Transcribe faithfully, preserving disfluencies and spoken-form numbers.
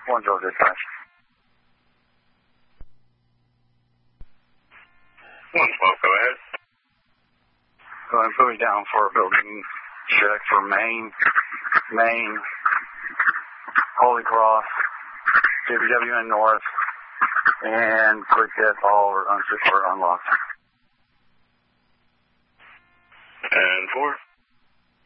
One Joe dispatch. One twelve, go ahead. Go ahead and put me down for a building check for Maine, Maine, Holy Cross, W W N North, and Quick Death, all are unsecured, unlocked. And four.